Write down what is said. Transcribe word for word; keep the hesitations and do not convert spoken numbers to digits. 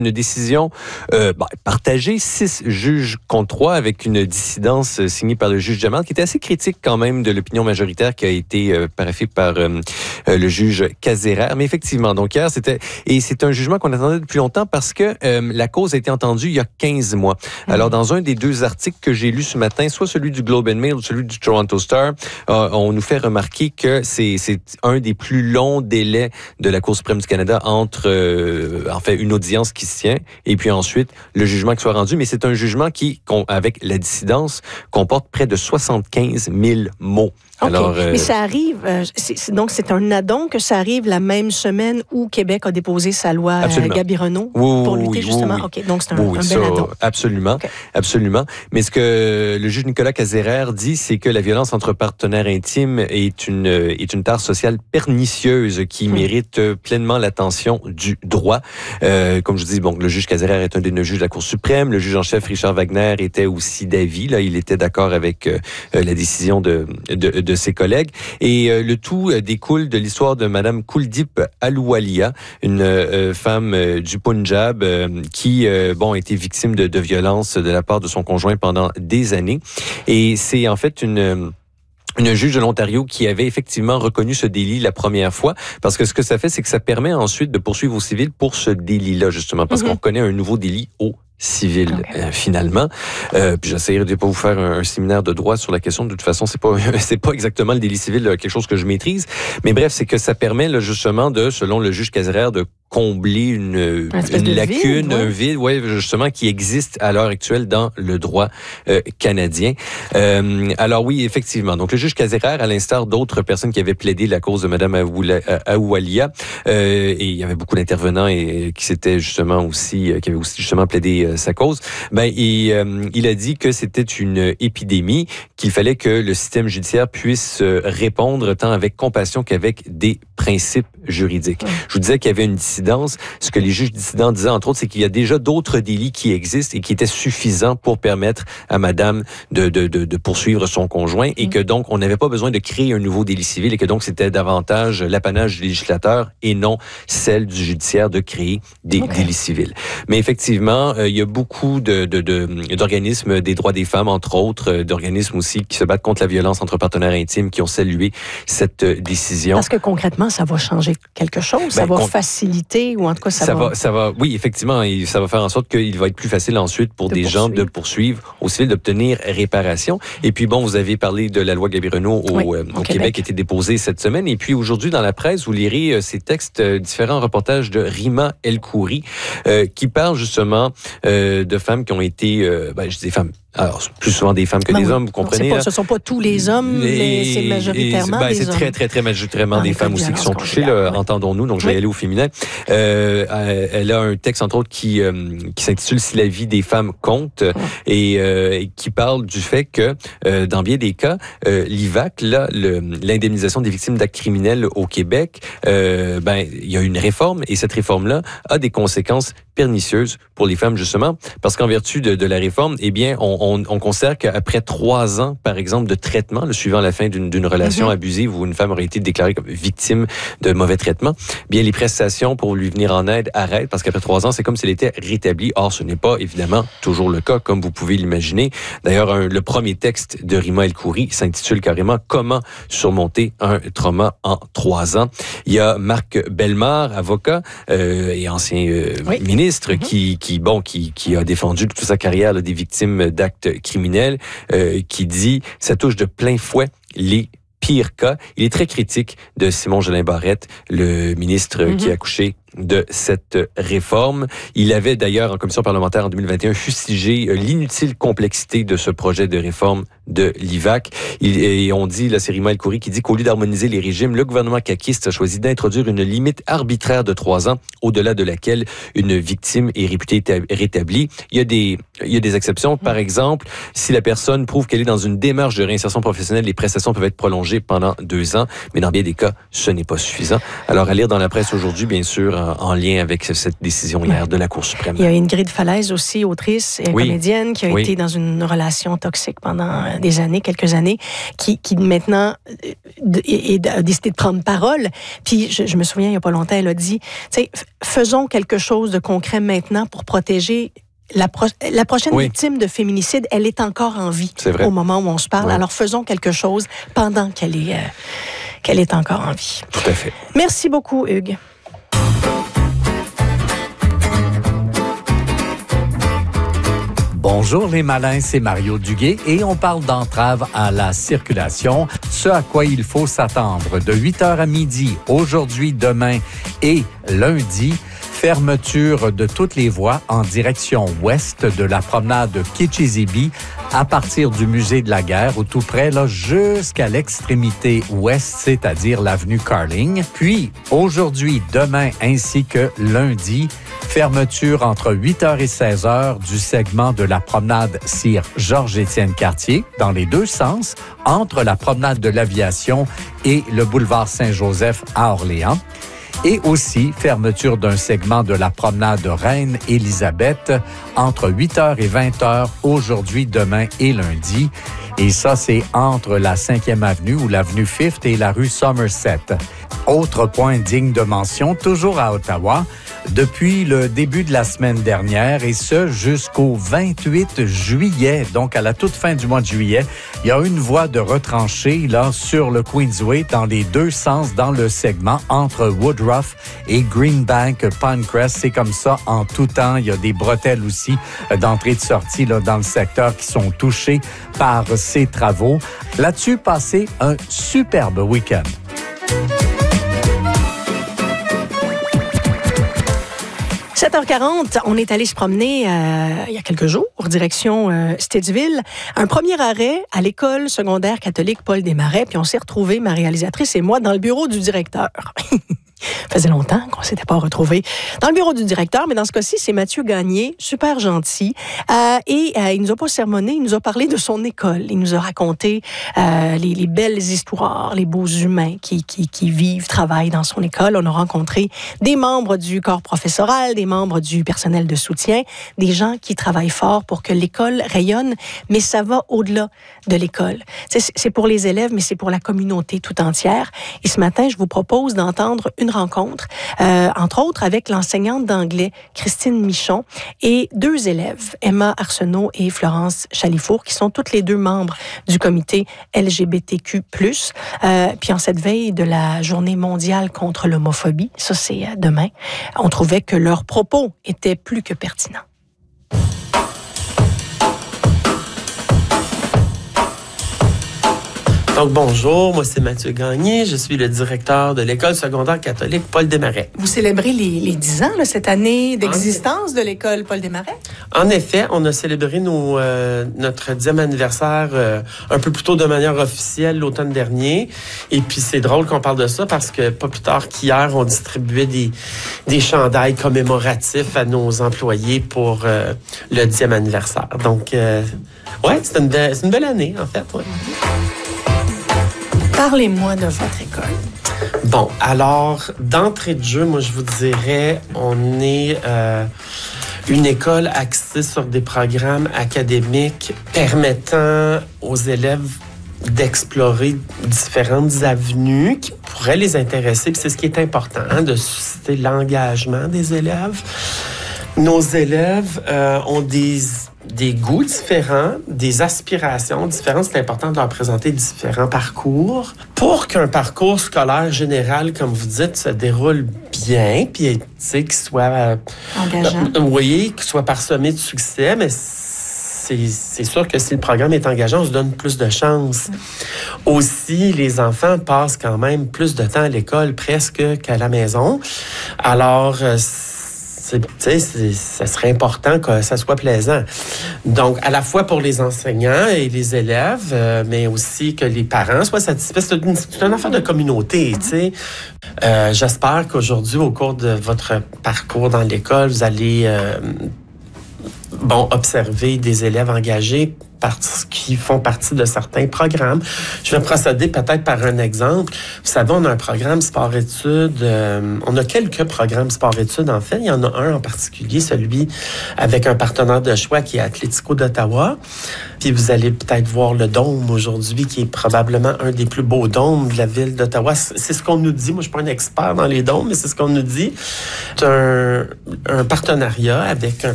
Une décision euh, bon, partagée, six juges contre trois, avec une dissidence signée par le juge Jamal, qui était assez critique quand même de l'opinion majoritaire qui a été euh, paraphée par euh, euh, le juge Casera. Mais effectivement, donc hier, c'était... Et c'est un jugement qu'on attendait depuis longtemps parce que euh, la cause a été entendue il y a quinze mois. Mmh. Alors, dans un des deux articles que j'ai lus ce matin, soit celui du Globe and Mail ou celui du Toronto Star, euh, on nous fait remarquer que c'est, c'est un des plus longs délais de la Cour suprême du Canada entre, euh, en fait, une audience qui tient, et puis ensuite le jugement qui soit rendu. Mais c'est un jugement qui, avec la dissidence, comporte près de soixante-quinze mille mots. OK. Alors, euh, mais ça arrive, euh, c'est, c'est, donc c'est un addon que ça arrive la même semaine où Québec a déposé sa loi euh, Gabi-Renault oui, pour lutter oui, justement. Oui, oui. OK, donc c'est un, oui, un ça, bel addon. Absolument, okay. absolument. Mais ce que le juge Nicolas Cazerer dit, c'est que la violence entre partenaires intimes est une, est une tare sociale pernicieuse qui mmh. mérite pleinement l'attention du droit. Euh, comme je dis, bon, le juge Cazerer est un des neuf juges de la Cour suprême. Le juge en chef Richard Wagner était aussi d'avis. Là, il était d'accord avec euh, la décision de, de, de ses collègues. Et euh, le tout euh, découle de l'histoire de Madame Kuldeep Ahluwalia, une euh, femme euh, du Punjab euh, qui, euh, bon, a été victime de, de violences de la part de son conjoint pendant des années. Et c'est en fait une... Une juge de l'Ontario qui avait effectivement reconnu ce délit la première fois, parce que ce que ça fait, c'est que ça permet ensuite de poursuivre au civil pour ce délit-là, justement, parce mm-hmm. qu'on connaît un nouveau délit au civil, okay. euh, finalement. Euh, puis j'essaierai de pas vous faire un, un séminaire de droit sur la question. De toute façon, c'est pas c'est pas exactement le délit civil là, quelque chose que je maîtrise. Mais bref, c'est que ça permet là, justement de, selon le juge Cazerer, de combler une, une lacune, vide, ouais. un vide, ouais, justement, qui existe à l'heure actuelle dans le droit euh, canadien. Euh, alors oui, effectivement. Donc le juge Cazerer, à l'instar d'autres personnes qui avaient plaidé la cause de Mme Ahluwalia, euh, et il y avait beaucoup d'intervenants et qui s'étaient justement aussi, qui avaient aussi justement plaidé euh, sa cause. Ben il, euh, il a dit que c'était une épidémie, qu'il fallait que le système judiciaire puisse répondre tant avec compassion qu'avec des principes juridiques. Ouais. Je vous disais qu'il y avait une dissidence. Ce que les juges dissidents disaient, entre autres, c'est qu'il y a déjà d'autres délits qui existent et qui étaient suffisants pour permettre à madame de, de, de, de poursuivre son conjoint et mmh. que donc, on n'avait pas besoin de créer un nouveau délit civil et que donc, c'était davantage l'apanage du législateur et non celle du judiciaire de créer des okay. délits civils. Mais effectivement, euh, il y a beaucoup de, de, de, d'organismes des droits des femmes, entre autres, euh, d'organismes aussi qui se battent contre la violence entre partenaires intimes, qui ont salué cette euh, décision. Parce que concrètement, ça va changer quelque chose, ben, ça va con... faciliter ou en tout cas ça, ça va... va... Ça va, oui, effectivement, et ça va faire en sorte qu'il va être plus facile ensuite pour de des poursuivre. gens de poursuivre au civil, d'obtenir réparation. Et puis bon, vous avez parlé de la loi Gabi-Renault au, oui, euh, au, au Québec, Québec, qui a été déposée cette semaine. Et puis aujourd'hui, dans la presse, vous lirez euh, ces textes, euh, différents reportages de Rima El-Khoury, euh, qui parlent justement euh, de femmes qui ont été, euh, ben, je dis des femmes, alors plus souvent des femmes que ben des oui. hommes, vous comprenez? Pas, ce ne sont pas tous les hommes, et, mais c'est majoritairement et, ben, des c'est hommes. C'est très, très, très majoritairement ah, des femmes aussi qui sont touchées, là, oui. entendons-nous, donc je vais oui. aller au féminin. Euh, elle a un texte, entre autres, qui, euh, qui s'intitule « Si la vie des femmes compte oui. » et euh, qui parle du fait que, euh, dans bien des cas, euh, l'I V A C, là, le, l'indemnisation des victimes d'actes criminels au Québec, euh, ben, il y a une réforme et cette réforme-là a des conséquences pernicieuses pour les femmes, justement, parce qu'en vertu de, de la réforme, eh bien, on, on, on considère qu'après trois ans, par exemple, de traitement, le suivant la fin d'une, d'une relation mm-hmm. abusive où une femme aurait été déclarée comme victime de mauvais traitement, bien, les prestations pour lui venir en aide arrêtent parce qu'après trois ans, c'est comme s'il était rétabli. Or, ce n'est pas, évidemment, toujours le cas, comme vous pouvez l'imaginer. D'ailleurs, un, le premier texte de Rima El-Khoury s'intitule carrément « Comment surmonter un trauma en trois ans ». Il y a Marc Bellemare, avocat euh, et ancien euh, oui. ministre, Mm-hmm. qui, qui, bon, qui, qui a défendu toute sa carrière là, des victimes d'actes criminels, euh, qui dit « Ça touche de plein fouet les pires cas ». Il est très critique de Simon Jolin Barrette, le ministre mm-hmm. qui a accouché de cette réforme. Il avait d'ailleurs, en commission parlementaire en deux mille vingt et un, fustigé l'inutile complexité de ce projet de réforme de l'I V A C. Il, et on dit, la c'est Rima El-Khoury qui dit qu'au lieu d'harmoniser les régimes, le gouvernement caquiste a choisi d'introduire une limite arbitraire de trois ans, au-delà de laquelle une victime est réputée rétablie. Il y a des, il y a des exceptions. Par exemple, si la personne prouve qu'elle est dans une démarche de réinsertion professionnelle, les prestations peuvent être prolongées pendant deux ans, mais dans bien des cas, ce n'est pas suffisant. Alors, à lire dans la presse aujourd'hui, bien sûr, euh, en lien avec cette décision hier ouais. de la Cour suprême. Il y a Ingrid Falaise aussi, autrice et oui. comédienne, qui a oui. été dans une relation toxique pendant des années, quelques années, qui, qui maintenant est, a décidé de prendre parole. Puis je, je me souviens, il n'y a pas longtemps, elle a dit, tu sais, faisons quelque chose de concret maintenant pour protéger La, pro- la prochaine oui. victime de féminicide, elle est encore en vie au moment où on se parle. Oui. Alors, faisons quelque chose pendant qu'elle est, euh, qu'elle est encore en vie. Tout à fait. Merci beaucoup, Hugues. Bonjour les malins, c'est Mario Duguay et on parle d'entrave à la circulation, ce à quoi il faut s'attendre. De huit heures à midi, aujourd'hui, demain et lundi, fermeture de toutes les voies en direction ouest de la promenade Kitchizébi à partir du musée de la guerre ou tout près là jusqu'à l'extrémité ouest, c'est-à-dire l'avenue Carling. Puis aujourd'hui, demain ainsi que lundi, fermeture entre huit heures et seize heures du segment de la promenade Sir Georges-Étienne Cartier dans les deux sens entre la promenade de l'Aviation et le boulevard Saint-Joseph à Orléans. Et aussi fermeture d'un segment de la promenade Reine-Élisabeth entre huit heures et vingt heures aujourd'hui, demain et lundi. Et ça, c'est entre la cinquième avenue ou l'avenue Fifth et la rue Somerset. Autre point digne de mention, toujours à Ottawa, depuis le début de la semaine dernière et ce jusqu'au vingt-huit juillet, donc à la toute fin du mois de juillet, il y a une voie de retranchée là sur le Queensway dans les deux sens dans le segment entre Woodruff et Greenbank Pinecrest. C'est comme ça en tout temps. Il y a des bretelles aussi d'entrée et de sortie là, dans le secteur qui sont touchées par ces travaux. Là-dessus, passez un superbe week-end. sept heures quarante, on est allé se promener euh, il y a quelques jours, direction euh, Stittsville. Un premier arrêt à l'école secondaire catholique Paul Desmarais, puis on s'est retrouvés, ma réalisatrice et moi, dans le bureau du directeur. Ça faisait longtemps qu'on ne s'était pas retrouvés dans le bureau du directeur, mais dans ce cas-ci, c'est Mathieu Gagné, super gentil. Euh, et euh, il nous a pas sermonné, il nous a parlé de son école. Il nous a raconté euh, les, les belles histoires, les beaux humains qui, qui, qui vivent, travaillent dans son école. On a rencontré des membres du corps professoral, des membres du personnel de soutien, des gens qui travaillent fort pour que l'école rayonne, mais ça va au-delà de l'école. C'est, c'est pour les élèves, mais c'est pour la communauté tout entière. Et ce matin, je vous propose d'entendre une rencontre, euh, entre autres avec l'enseignante d'anglais Christine Michon et deux élèves, Emma Arsenault et Florence Chalifour, qui sont toutes les deux membres du comité L G B T Q plus. Euh, puis en cette veille de la journée mondiale contre l'homophobie, ça c'est demain, on trouvait que leurs propos étaient plus que pertinents. Donc, bonjour, moi c'est Mathieu Gagné, je suis le directeur de l'école secondaire catholique Paul Desmarais. Vous célébrez les, les dix ans, là, cette année d'existence de l'école Paul Desmarais? En effet, on a célébré nos, euh, notre dixième anniversaire euh, un peu plus tôt de manière officielle l'automne dernier. Et puis c'est drôle qu'on parle de ça parce que pas plus tard qu'hier, on distribuait des, des chandails commémoratifs à nos employés pour euh, le dixième anniversaire. Donc, euh, ouais, c'est une, be- c'est une belle année, en fait. Ouais. Parlez-moi de votre école. Bon, alors, d'entrée de jeu, moi, je vous dirais, on est euh, une école axée sur des programmes académiques permettant aux élèves d'explorer différentes avenues qui pourraient les intéresser. Puis c'est ce qui est important, hein, de susciter l'engagement des élèves. Nos élèves euh, ont des... des goûts différents, des aspirations différentes. C'est important de leur présenter différents parcours pour qu'un parcours scolaire général, comme vous dites, se déroule bien, puis tu sais, qu'il soit... Euh, engageant. Euh, oui, qu'il soit parsemé de succès, mais c'est, c'est sûr que si le programme est engageant, on se donne plus de chances. Mmh. Aussi, les enfants passent quand même plus de temps à l'école presque qu'à la maison. Alors, euh, tu sais, ça serait important que ça soit plaisant. Donc, à la fois pour les enseignants et les élèves, euh, mais aussi que les parents soient satisfaits. C'est une, c'est une affaire de communauté, tu sais. Euh, j'espère qu'aujourd'hui, au cours de votre parcours dans l'école, vous allez... Euh, bon, observer des élèves engagés parce qui font partie de certains programmes. Je vais procéder peut-être par un exemple. Vous savez, on a un programme sport-études. Euh, on a quelques programmes sport-études, en fait. Il y en a un en particulier, celui avec un partenaire de choix qui est Atlético d'Ottawa. Puis vous allez peut-être voir le dôme aujourd'hui, qui est probablement un des plus beaux dômes de la ville d'Ottawa. C'est ce qu'on nous dit. Moi, je suis pas un expert dans les dômes, mais c'est ce qu'on nous dit. C'est un, un partenariat avec un